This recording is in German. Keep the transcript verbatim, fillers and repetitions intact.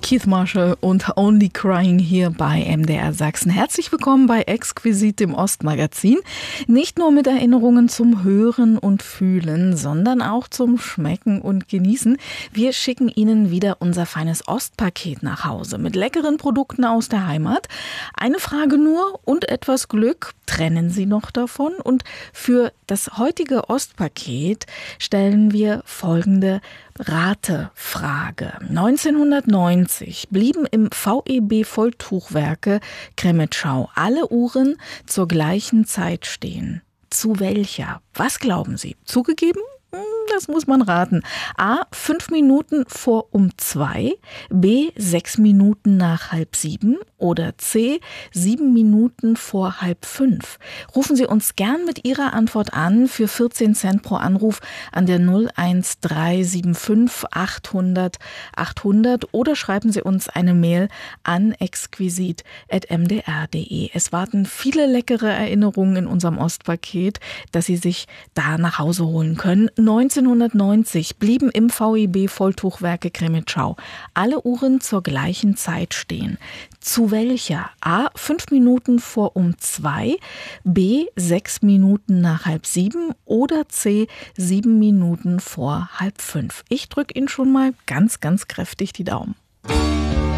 Keith Marshall und Only Crying hier bei M D R Sachsen. Herzlich willkommen bei Exquisit, dem Ostmagazin. Nicht nur mit Erinnerungen zum Hören und Fühlen, sondern auch zum Schmecken und Genießen. Wir schicken Ihnen wieder unser feines Ostpaket nach Hause mit leckeren Produkten aus der Heimat. Eine Frage nur und etwas Glück trennen Sie noch davon. Und für das heutige Ostpaket stellen wir folgende Ratefrage. neunzehnhundertneunzig blieben im V E B Volltuchwerke Cреметschau alle Uhren zur gleichen Zeit stehen. Zu welcher? Was glauben Sie? Zugegeben? Das muss man raten. A. Fünf Minuten vor um zwei. B. Sechs Minuten nach halb sieben. Oder C. Sieben Minuten vor halb fünf. Rufen Sie uns gern mit Ihrer Antwort an für vierzehn Cent pro Anruf an der null eins drei sieben fünf achthundert achthundert oder schreiben Sie uns eine Mail an exquisit at m d r punkt d e. Es warten viele leckere Erinnerungen in unserem Ostpaket, dass Sie sich da nach Hause holen können. neunzehnhundertneunzig blieben im V E B Volltuchwerke Cреметschau alle Uhren zur gleichen Zeit stehen. Zu welcher? A. Fünf Minuten vor um zwei, B. Sechs Minuten nach halb sieben oder C. Sieben Minuten vor halb fünf. Ich drücke Ihnen schon mal ganz, ganz kräftig die Daumen.